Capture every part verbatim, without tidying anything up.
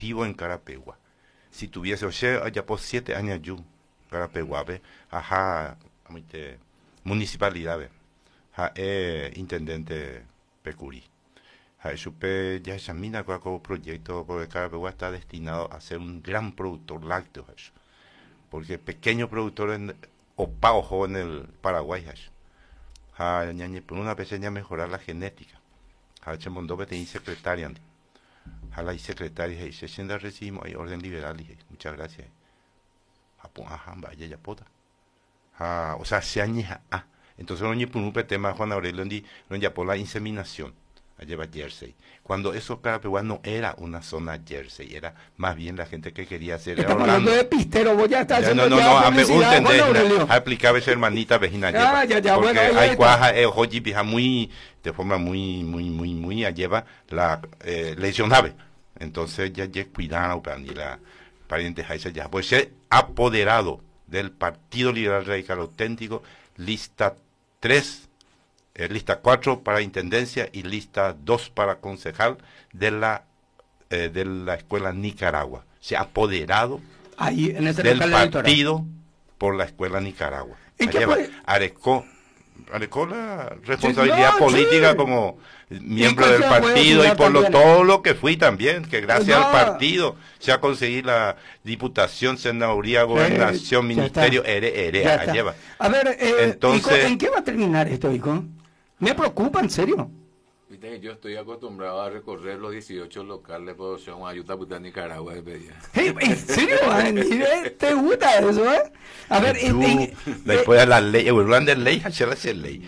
vivo en Carapegua. Si tuviese, oye, ya por siete años yo, Carapegua, ve, ajá, amite, municipalidad, ve, ja, eh, intendente Pecuri. Ja, supe, ya examina cuál como proyecto, porque Carapegua está destinado a ser un gran productor lácteo, ja, porque pequeños productores, opa, ojo en el Paraguay, ja, ja, ñañe, por una vez ya mejorar la genética. Ja, chemondo, que tenía secretaria, Jala y secretaria y se sienta recibimos hay orden liberal y muchas gracias. Japón, ajá, vaya ya pota. Ah, o sea, se añeja. Ah, entonces no por un tema Juan Aurelio no ya por la inseminación. Lleva Jersey. Cuando eso Carapeguá no era una zona Jersey, era más bien la gente que quería hacer. Estamos hablando de pistero, vos ya estás ya, haciendo no, no, no, me gusta entender. Aplicaba esa hermanita vecina. Ah, ya, ya, porque bueno, hay cuaja, eh, hoji, pija, muy, de forma muy, muy, muy, muy, lleva la eh, lesionable. Entonces ya, ya cuidado, para ni la pariente Jaisa ya. Pues ser apoderado del Partido Liberal Radical Auténtico, lista tres. Eh, lista cuatro para intendencia y lista dos para concejal de la eh, de la escuela Nicaragua. Se ha apoderado ahí, en ese del partido electoral por la escuela Nicaragua. Arecó, arecó la responsabilidad sí, no, política sí. como miembro del partido y por lo, todo lo que fui también, que gracias no. al partido se ha conseguido la diputación, senaduría, gobernación, eh, ministerio, ere, ere, a lleva. A ver, eh, Entonces, hijo, ¿en qué va a terminar esto, hijo? Me preocupa, en serio. Viste que yo estoy acostumbrado a recorrer los dieciocho locales de producción Ayutthaya, Nicaragua. Hey, ¿en serio? ¿Te gusta eso, eh? A ver, tú, en, después de la ley, hablan de ley, hacer la ley.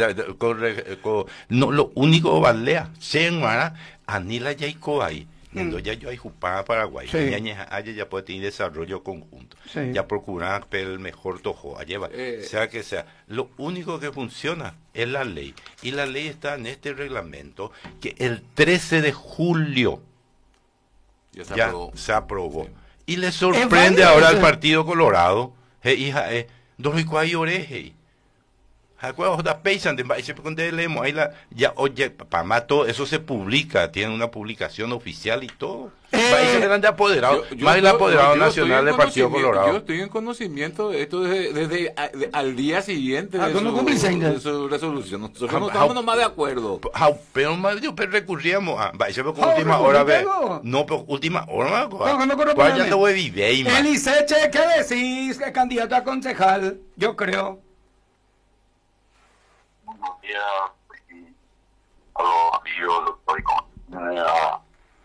No, lo único balea, se enmara, anila yaico ahí. Cuando ya yo hay Jupá, Paraguay, sí. ya, ya puede tener desarrollo conjunto, sí. ya procurar el mejor tojo, lleva, eh. sea que sea. Lo único que funciona es la ley, y la ley está en este reglamento que el trece de julio ya se ya aprobó, se aprobó. Sí. Y le sorprende ahora al Partido Colorado, eh, hija, eh, dos y cuatro orejes. Ahí la, ya, oye, para todo eso se publica, tiene una publicación oficial y todo. Eh, grande apoderado, yo, yo, más el apoderado yo, yo nacional del Partido Colorado. Yo estoy en conocimiento de esto desde, desde a, de, al día siguiente ah, de, su, de su resolución. Nosotros ah, no estamos nomás de acuerdo. Ah, pero más yo recurríamos a va, eso con última hora ve. No, pero última hora, ¿cuál ya te voy a vivir? Eliseche, ¿qué decís? Que candidato a concejal, yo creo. Buenos días a los amigos, estoy con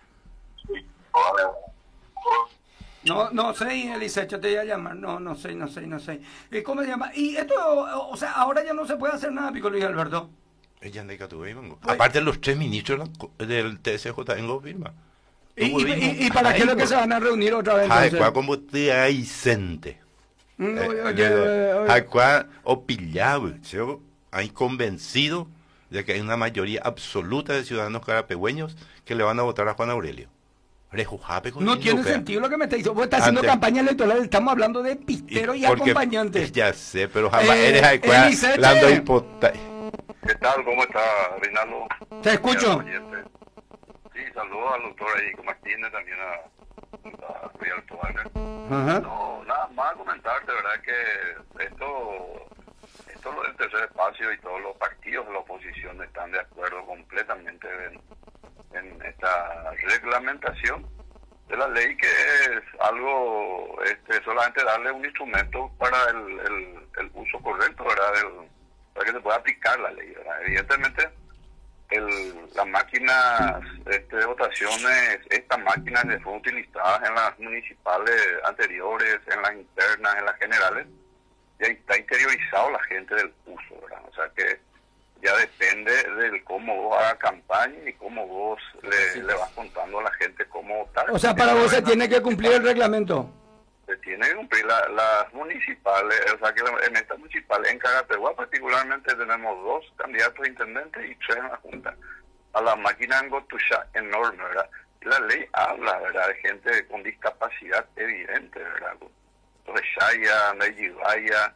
no, no sé, Elisecho, te voy a llamar, no, no sé, no sé, no sé. ¿Cómo se llama? Y esto, o sea, ahora ya no se puede hacer nada, Pico Luis Alberto. Ella anda pues, aparte los tres ministros del T S J en firma. ¿Y, y, y, ¿Y para qué es lo que se van a reunir otra vez? Ay, cuál como te hay cente. No, oye, oye, oye. Ay, cuál opillado, hay convencido de que hay una mayoría absoluta de ciudadanos carapegüeños que le van a votar a Juan Aurelio. No tiene sentido lo que me está diciendo. Vos estás haciendo Antes, campaña electoral, estamos hablando de pisteros y, y acompañantes. Ya sé, pero jamás eh, eres hablando de hipota. ¿Qué tal? ¿Cómo está, Reinaldo? Te escucho. Sí, saludos al doctor Erico Martínez, también a, a Real Toalga. Uh-huh. No, nada más comentarte, ¿verdad? Que esto... Esto lo del tercer espacio y todos los partidos de la oposición están de acuerdo completamente en, en esta reglamentación de la ley, que es algo, este, solamente darle un instrumento para el, el, el uso correcto, ¿verdad? El, para que se pueda aplicar la ley, ¿verdad? Evidentemente, el, las máquinas este, de votaciones, estas máquinas que fueron utilizadas en las municipales anteriores, en las internas, en las generales, ya está interiorizado la gente del uso, ¿verdad? O sea que ya depende de cómo vos hagas campaña y cómo vos le, sí. le vas contando a la gente cómo votar. O sea, para vos se tiene que cumplir el reglamento. Se tiene que cumplir la, las municipales, o sea que en esta municipal, en Carapeguá particularmente tenemos dos candidatos a intendentes y tres en la Junta. A la máquina en Gotushá, enorme, ¿verdad? Y la ley habla, ¿verdad? De gente con discapacidad evidente, ¿verdad? Reshaya, Neyibaya,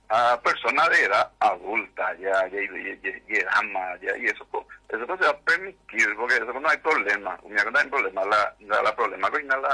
a personas de edad adulta, ya, ya, ya, ya, ya, ama, ya, y eso, eso no se va a permitir, porque eso no hay problema, no hay problema, la, la, la problema con la